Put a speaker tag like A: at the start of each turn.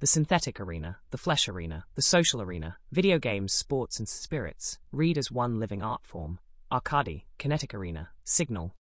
A: the synthetic arena, the flesh arena, the social arena, video games, sports and spirits, read as one living art form, arcade, kinetic arena, signal,